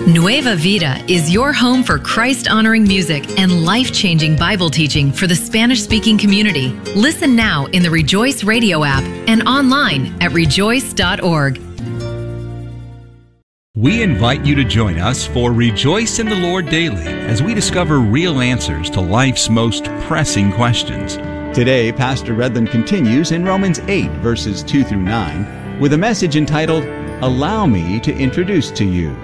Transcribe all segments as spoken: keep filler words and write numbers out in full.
Nueva Vida is your home for Christ-honoring music and life-changing Bible teaching for the Spanish-speaking community. Listen now in the Rejoice Radio app and online at rejoice dot org. We invite you to join us for Rejoice in the Lord Daily as we discover real answers to life's most pressing questions. Today, Pastor Redland continues in Romans eight, verses two through nine, with a message entitled, Allow Me to Introduce to You.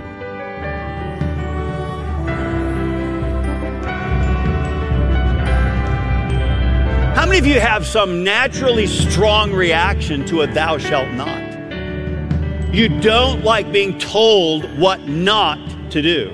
How many of you have some naturally strong reaction to a thou shalt not? You don't like being told what not to do.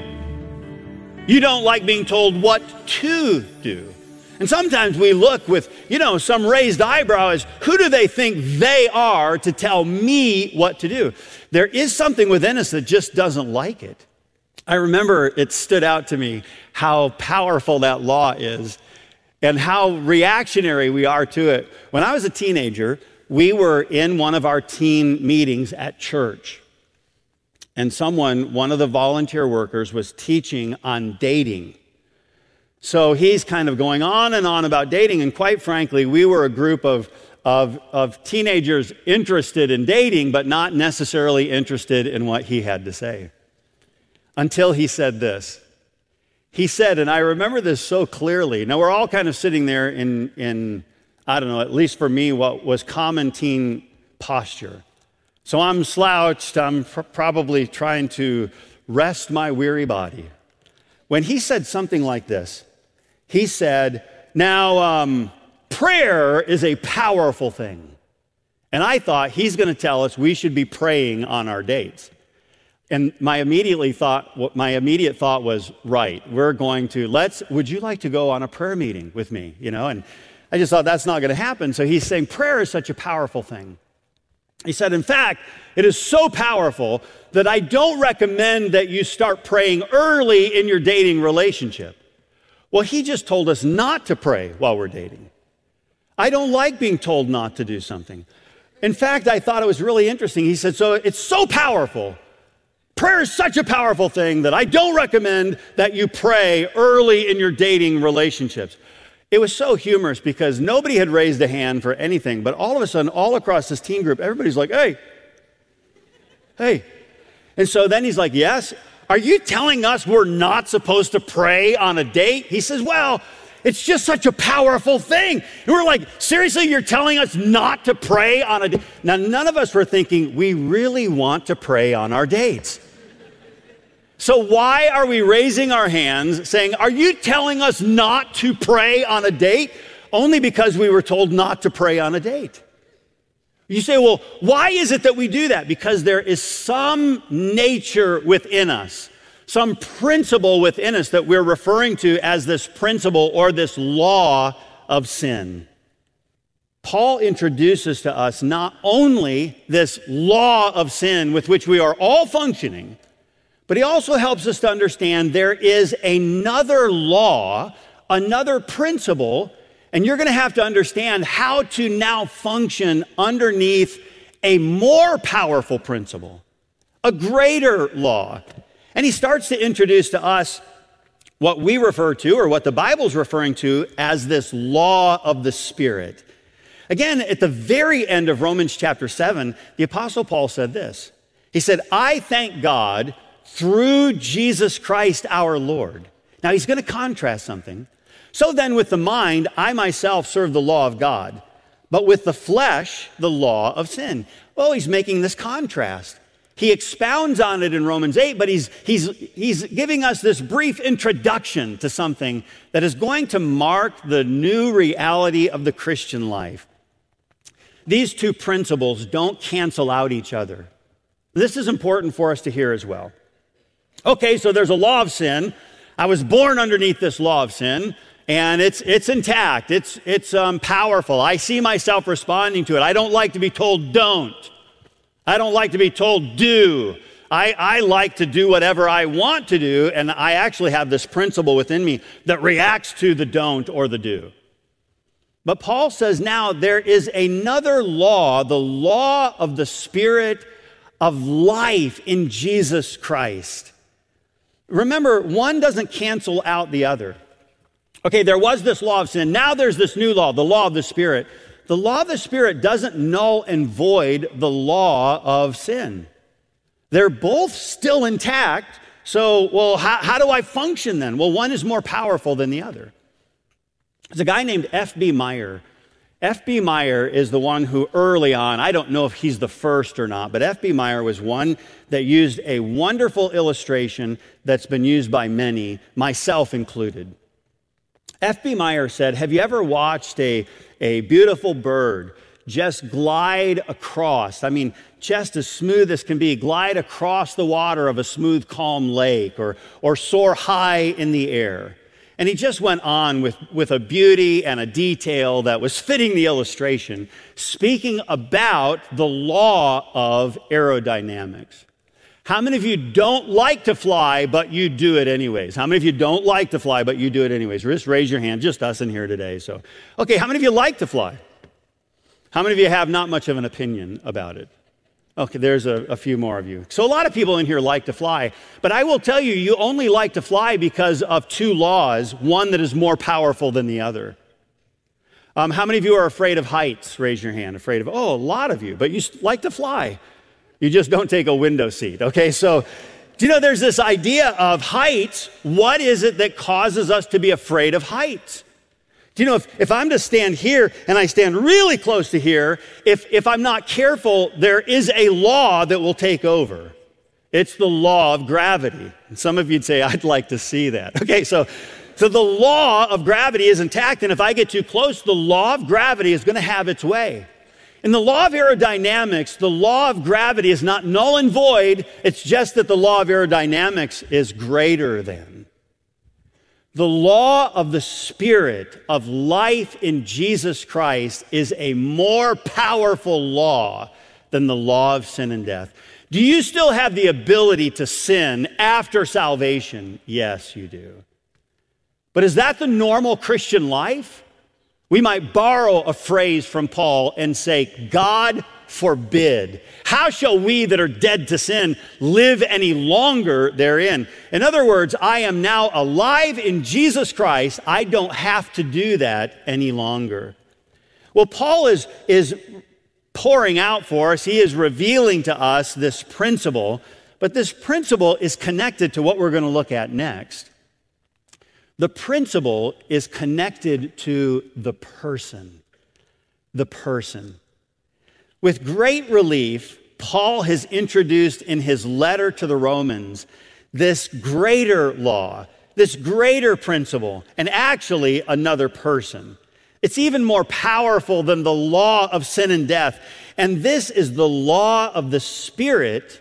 You don't like being told what to do. And sometimes we look with, you know, some raised eyebrow as, who do they think they are to tell me what to do? There is something within us that just doesn't like it. I remember it stood out to me how powerful that law is and how reactionary we are to it. When I was a teenager, we were in one of our teen meetings at church. And someone, one of the volunteer workers, was teaching on dating. So he's kind of going on and on about dating. And quite frankly, we were a group of, of, of teenagers interested in dating, but not necessarily interested in what he had to say. Until he said this. He said, and I remember this so clearly. Now, we're all kind of sitting there in, in, I don't know, at least for me, what was common teen posture. So I'm slouched. I'm pr- probably trying to rest my weary body. When he said something like this, he said, now, um, prayer is a powerful thing. And I thought he's going to tell us we should be praying on our dates. And my immediately thought, what my immediate thought was, right, we're going to, let's, would you like to go on a prayer meeting with me? You know, and I just thought that's not going to happen. So he's saying prayer is such a powerful thing. He said, in fact, it is so powerful that I don't recommend that you start praying early in your dating relationship. Well, he just told us not to pray while we're dating. I don't like being told not to do something. In fact, I thought it was really interesting. He said, so it's so powerful. Prayer is such a powerful thing that I don't recommend that you pray early in your dating relationships. It was so humorous because nobody had raised a hand for anything, but all of a sudden, all across this teen group, everybody's like, hey, hey. And so then he's like, yes, are you telling us we're not supposed to pray on a date? He says, well, it's just such a powerful thing. And we're like, seriously, you're telling us not to pray on a date? Now, none of us were thinking we really want to pray on our dates. So why are we raising our hands saying, are you telling us not to pray on a date? Only because we were told not to pray on a date. You say, well, why is it that we do that? Because there is some nature within us, some principle within us that we're referring to as this principle or this law of sin. Paul introduces to us not only this law of sin with which we are all functioning, but he also helps us to understand there is another law, another principle, and you're going to have to understand how to now function underneath a more powerful principle, a greater law. And he starts to introduce to us what we refer to, or what the Bible's referring to, as this law of the Spirit. Again, at the very end of Romans chapter seven, the Apostle Paul said this. He said, I thank God through Jesus Christ our Lord. Now he's going to contrast something. So then with the mind, I myself serve the law of God, but with the flesh, the law of sin. Well, he's making this contrast. He expounds on it in Romans eight, but he's, he's, he's giving us this brief introduction to something that is going to mark the new reality of the Christian life. These two principles don't cancel out each other. This is important for us to hear as well. Okay, so there's a law of sin. I was born underneath this law of sin, and it's it's intact. It's it's um, powerful. I see myself responding to it. I don't like to be told don't. I don't like to be told do. I, I like to do whatever I want to do, and I actually have this principle within me that reacts to the don't or the do. But Paul says now there is another law, the law of the Spirit of life in Jesus Christ. remember, one doesn't cancel out the other. Okay, there was this law of sin. Now there's this new law, the law of the Spirit. The law of the Spirit doesn't null and void the law of sin. They're both still intact. So, well, how, how do I function then? Well, one is more powerful than the other. There's a guy named F B Meyer. F B Meyer is the one who early on, I don't know if he's the first or not, but F B Meyer was one that used a wonderful illustration that's been used by many, myself included. F B Meyer said, have you ever watched a, a beautiful bird just glide across, I mean, just as smooth as can be, glide across the water of a smooth, calm lake or, or soar high in the air? And he just went on with, with a beauty and a detail that was fitting the illustration, speaking about the law of aerodynamics. How many of you don't like to fly, but you do it anyways? How many of you don't like to fly, but you do it anyways? Just raise your hand, just us in here today. So, okay, how many of you like to fly? How many of you have not much of an opinion about it? Okay, there's a, a few more of you. So a lot of people in here like to fly, but I will tell you, you only like to fly because of two laws, one that is more powerful than the other. Um, how many of you are afraid of heights? Raise your hand. Afraid of, oh, a lot of you, but you like to fly. You just don't take a window seat, okay? So, do you know there's this idea of heights? What is it that causes us to be afraid of heights? Do you know, if, if I'm to stand here and I stand really close to here, if, if I'm not careful, there is a law that will take over. It's the law of gravity. And some of you'd say, I'd like to see that. Okay, so, so the law of gravity is intact, and if I get too close, the law of gravity is going to have its way. In the law of aerodynamics, the law of gravity is not null and void. It's just that the law of aerodynamics is greater than. The law of the Spirit of life in Jesus Christ is a more powerful law than the law of sin and death. Do you still have the ability to sin after salvation? Yes, you do. But is that the normal Christian life? We might borrow a phrase from Paul and say, God forbid. How shall we that are dead to sin live any longer therein? In other words, I am now alive in Jesus Christ. I don't have to do that any longer. Well, Paul is, is pouring out for us. He is revealing to us this principle, but this principle is connected to what we're going to look at next. The principle is connected to the person. The person. With great relief, Paul has introduced in his letter to the Romans this greater law, this greater principle, and actually another person. It's even more powerful than the law of sin and death. And this is the law of the Spirit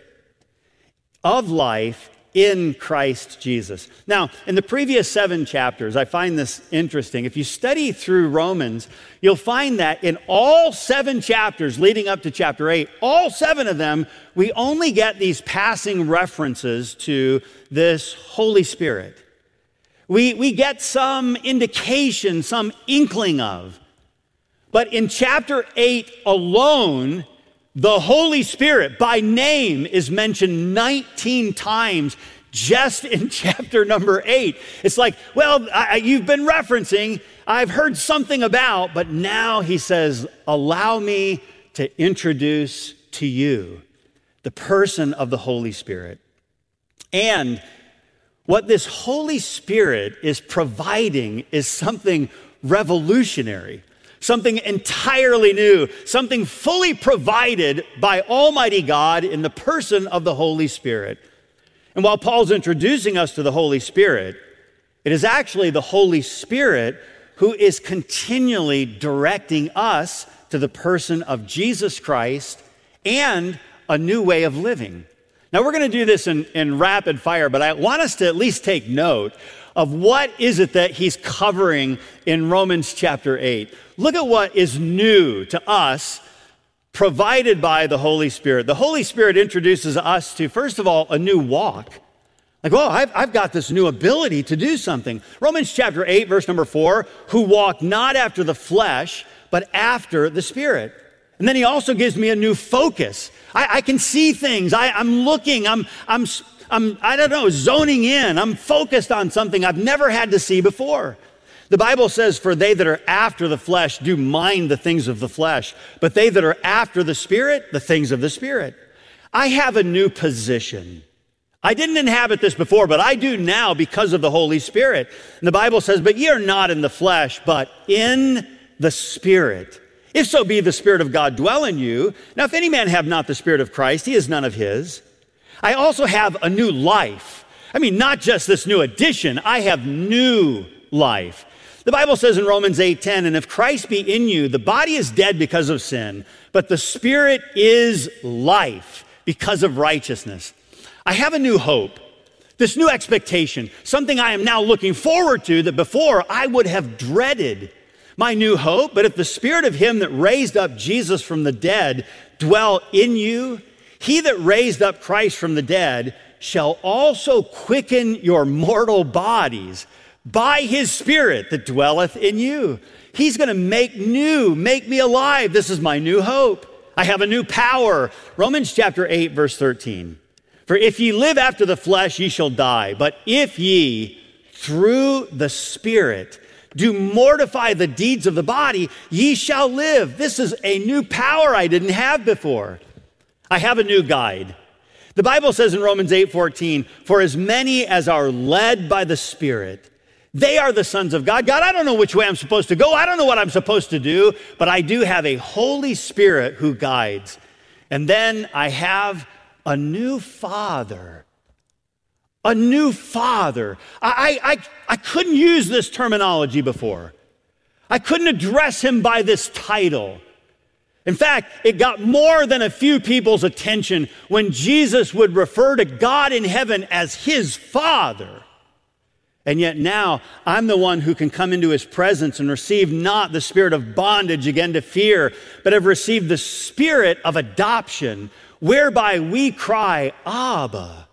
of life in Christ Jesus. Now, in the previous seven chapters, I find this interesting. If you study through Romans, you'll find that in all seven chapters leading up to chapter eight, all seven of them, we only get these passing references to this Holy Spirit. We, we get some indication, some inkling of. But in chapter eight alone, the Holy Spirit by name is mentioned nineteen times just in chapter number eight. It's like, well, I, you've been referencing, I've heard something about, but now he says, allow me to introduce to you the person of the Holy Spirit. And what this Holy Spirit is providing is something revolutionary. Something entirely new, something fully provided by Almighty God in the person of the Holy Spirit. And while Paul's introducing us to the Holy Spirit, it is actually the Holy Spirit who is continually directing us to the person of Jesus Christ and a new way of living. Now, we're going to do this in, in rapid fire, but I want us to at least take note of what is it that he's covering in Romans chapter eight. Look at what is new to us, provided by the Holy Spirit. The Holy Spirit introduces us to, first of all, a new walk. Like, oh, I've, I've got this new ability to do something. Romans chapter eight, verse number four, who walk not after the flesh, but after the Spirit. And then he also gives me a new focus. I, I can see things. I, I'm looking. I'm, I'm, I'm, I don't know, zoning in. I'm focused on something I've never had to see before. The Bible says, for they that are after the flesh do mind the things of the flesh, but they that are after the Spirit, the things of the Spirit. I have a new position. I didn't inhabit this before, but I do now because of the Holy Spirit. And the Bible says, but ye are not in the flesh, but in the Spirit. If so be the Spirit of God dwell in you. Now, if any man have not the Spirit of Christ, he is none of his. I also have a new life. I mean, not just this new addition, I have new life. The Bible says in Romans eight ten, and if Christ be in you, the body is dead because of sin, but the Spirit is life because of righteousness. I have a new hope, this new expectation, something I am now looking forward to that before I would have dreaded. My new hope, but if the Spirit of him that raised up Jesus from the dead dwell in you, he that raised up Christ from the dead shall also quicken your mortal bodies by his Spirit that dwelleth in you. He's going to make new, make me alive. This is my new hope. I have a new power. Romans chapter eight, verse thirteen. For if ye live after the flesh, ye shall die. But if ye through the Spirit do mortify the deeds of the body, ye shall live. This is a new power I didn't have before. I have a new guide. The Bible says in Romans eight fourteen, for as many as are led by the Spirit, they are the sons of God. God, I don't know which way I'm supposed to go. I don't know what I'm supposed to do, but I do have a Holy Spirit who guides. And then I have a new Father. A new Father. I, I, I couldn't use this terminology before. I couldn't address him by this title. In fact, it got more than a few people's attention when Jesus would refer to God in heaven as his Father. And yet now I'm the one who can come into his presence and receive not the spirit of bondage again to fear, but have received the spirit of adoption, whereby we cry, Abba,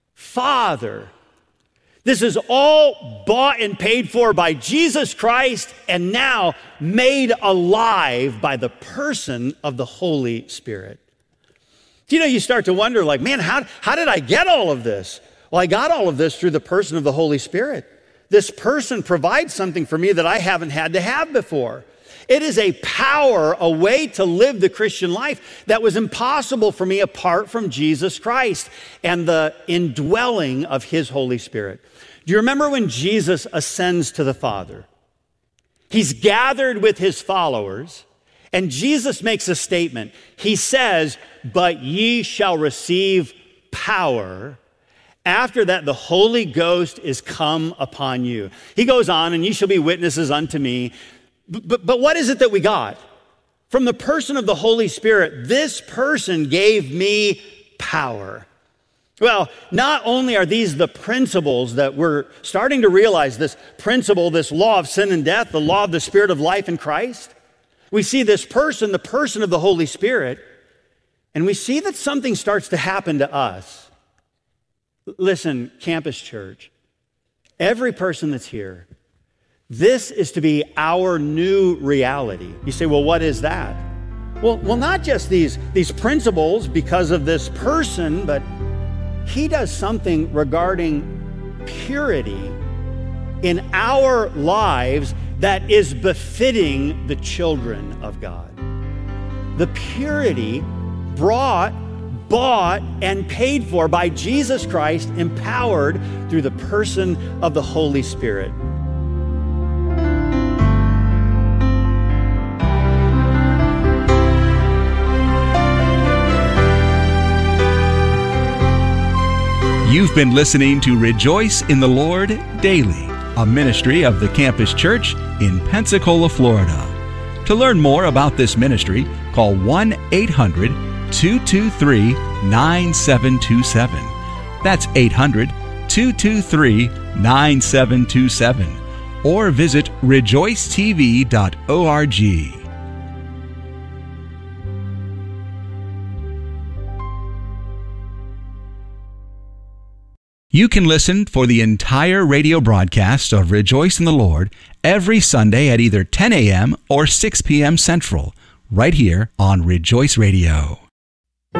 Father. This is all bought and paid for by Jesus Christ and now made alive by the person of the Holy Spirit. You know, you start to wonder like, man, how, how did I get all of this? Well, I got all of this through the person of the Holy Spirit. This person provides something for me that I haven't had to have before. It is a power, a way to live the Christian life that was impossible for me apart from Jesus Christ and the indwelling of his Holy Spirit. Do you remember when Jesus ascends to the Father? He's gathered with his followers, and Jesus makes a statement. He says, but ye shall receive power. After that, the Holy Ghost is come upon you. He goes on, and ye shall be witnesses unto me. But, but, but what is it that we got? From the person of the Holy Spirit, this person gave me power. Well, not only are these the principles that we're starting to realize, this principle, this law of sin and death, the law of the Spirit of life in Christ. We see this person, the person of the Holy Spirit, and we see that something starts to happen to us. Listen, Campus Church, every person that's here, this is to be our new reality. You say, well, what is that? Well, well, not just these, these principles because of this person, but he does something regarding purity in our lives that is befitting the children of God. The purity brought bought and paid for by Jesus Christ, empowered through the person of the Holy Spirit. You've been listening to Rejoice in the Lord Daily, a ministry of the Campus Church in Pensacola, Florida. To learn more about this ministry, call one eight hundred two two three nine seven two seven. That's eight hundred two two three nine seven two seven. Or visit rejoice t v dot org. You can listen for the entire radio broadcast of Rejoice in the Lord every Sunday at either ten a.m. or six p.m. Central, right here on Rejoice Radio.